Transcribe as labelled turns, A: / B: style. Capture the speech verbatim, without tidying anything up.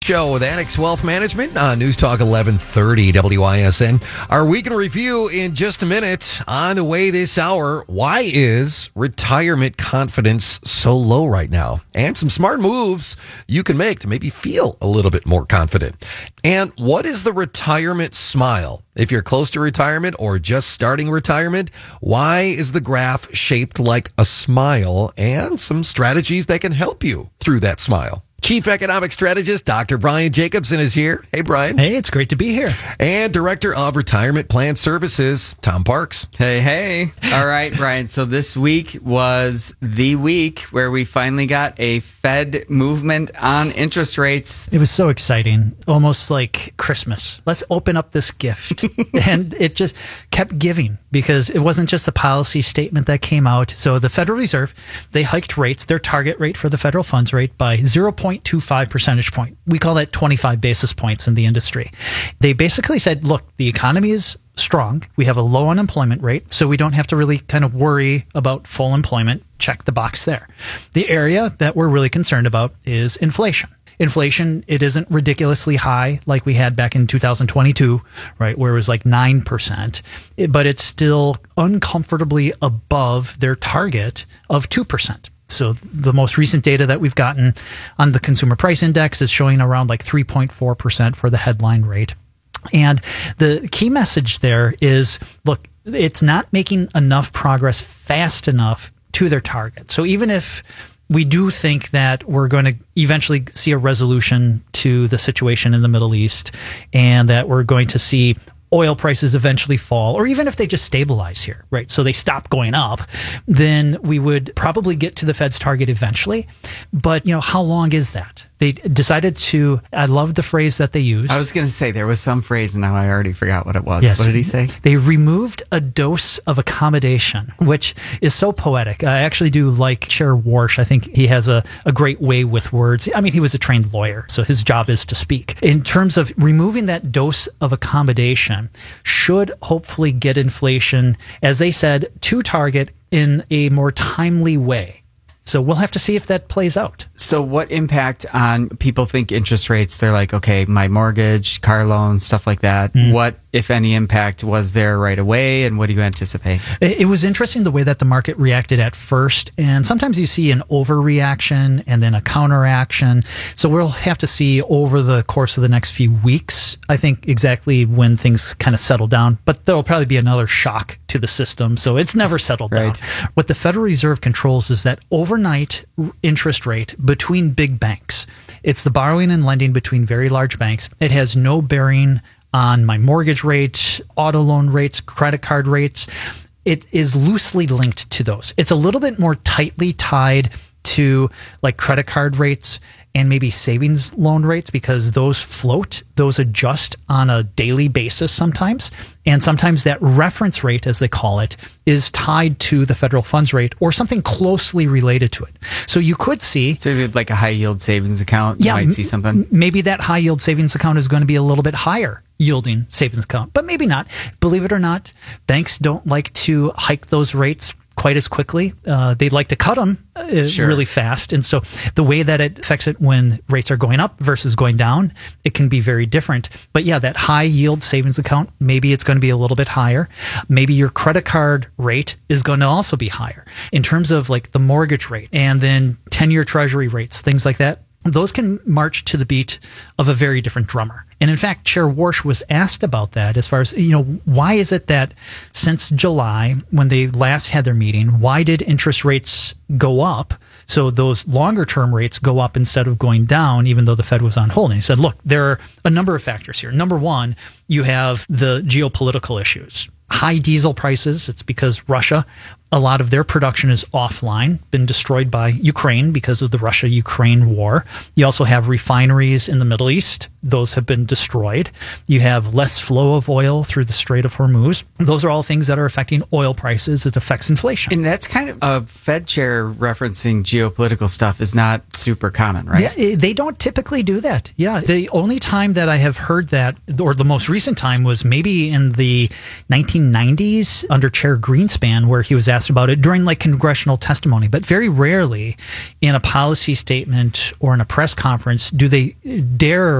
A: Show with Annex Wealth Management on News Talk eleven thirty W I S N. Our weekend review in just a minute. On the way this hour, why is retirement confidence so low right now? And some smart moves you can make to maybe feel a little bit more confident. And what is the retirement smile? If you're close to retirement or just starting retirement, why is the graph shaped like a smile? And some strategies that can help you through that smile. Chief Economic Strategist Doctor Brian Jacobson is here. Hey, Brian.
B: Hey, it's great to be here.
A: And Director of Retirement Plan Services, Tom Parks.
C: Hey, hey. All right, Brian. So this week was the week where we finally got a Fed movement on interest rates.
B: It was so exciting, almost like Christmas. Let's open up this gift. And it just kept giving because it wasn't just the policy statement that came out. So the Federal Reserve, they hiked rates, their target rate for the federal funds rate by zero point two five percentage point. We call that twenty-five basis points in the industry. They basically said, look, the economy is strong. We have a low unemployment rate, so we don't have to really kind of worry about full employment. Check the box there. The area that we're really concerned about is inflation. Inflation, it isn't ridiculously high like we had back in two thousand twenty-two, right, where it was like nine percent, but it's still uncomfortably above their target of two percent. So the most recent data that we've gotten on the consumer price index is showing around like three point four percent for the headline rate. And the key message there is, look, it's not making enough progress fast enough to their target. So even if we do think that we're going to eventually see a resolution to the situation in the Middle East and that we're going to see oil prices eventually fall, or even if they just stabilize here, right? So they stop going up, then we would probably get to the Fed's target eventually. But, you know, how long is that? They decided to, I love the phrase that they used.
C: I was going to say there was some phrase and now I already forgot what it was.
B: Yes.
C: What did he say?
B: They removed a dose of accommodation, which is so poetic. I actually do like Chair Warsh. I think he has a, a great way with words. I mean, he was a trained lawyer, so his job is to speak. In terms of removing that dose of accommodation should hopefully get inflation, as they said, to target in a more timely way. So we'll have to see if that plays out.
C: So what impact on people think interest rates? They're like, okay, my mortgage, car loans, stuff like that. Mm. What, if any, impact was there right away? And what do you anticipate?
B: It was interesting the way that the market reacted at first. And sometimes you see an overreaction and then a counteraction. So we'll have to see over the course of the next few weeks, I think, exactly when things kind of settle down. But there'll probably be another shock to the system. So it's never settled
C: right.
B: down. What the Federal Reserve controls is that overnight interest rate between big banks. It's the borrowing and lending between very large banks. It has no bearing on my mortgage rate, auto loan rates, credit card rates. It is loosely linked to those. It's a little bit more tightly tied to like credit card rates and maybe savings loan rates because those float, those adjust on a daily basis sometimes. And sometimes that reference rate, as they call it, is tied to the federal funds rate or something closely related to it. So you could see...
C: So if you had like a high yield savings account, you
B: yeah,
C: might see something.
B: M- maybe that high yield savings account is going to be a little bit higher yielding savings account, but maybe not. Believe it or not, banks don't like to hike those rates quite as quickly. Uh, they'd like to cut them uh,
C: sure.
B: really fast. And so the way that it affects it when rates are going up versus going down, it can be very different. But yeah, that high yield savings account, maybe it's going to be a little bit higher. Maybe your credit card rate is going to also be higher in terms of like the mortgage rate and then ten-year treasury rates, things like that. Those can march to the beat of a very different drummer. And in fact, Chair Warsh was asked about that as far as, you know, why is it that since July, when they last had their meeting, why did interest rates go up? So those longer term rates go up instead of going down, even though the Fed was on hold. And he said, look, there are a number of factors here. Number one, you have the geopolitical issues. High diesel prices. It's because Russia, a lot of their production is offline, been destroyed by Ukraine because of the Russia-Ukraine war. You also have refineries in the Middle East. Those have been destroyed. You have less flow of oil through the Strait of Hormuz. Those are all things that are affecting oil prices. It affects inflation.
C: And that's kind of a Fed chair referencing geopolitical stuff is not super common, right?
B: Yeah, they don't typically do that. Yeah. The only time that I have heard that, or the most recent time, was maybe in the nineteen nineties under Chair Greenspan, where he was asked about it during like congressional testimony. But very rarely in a policy statement or in a press conference do they dare